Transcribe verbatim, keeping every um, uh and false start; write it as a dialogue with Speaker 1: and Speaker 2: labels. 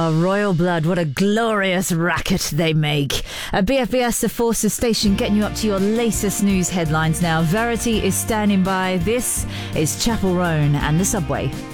Speaker 1: Oh, Royal Blood, what a glorious racket they make. At B F B S, the Forces Station, getting you up to your latest news headlines now. Verity is standing by. This is Chapel Roan and the Subway.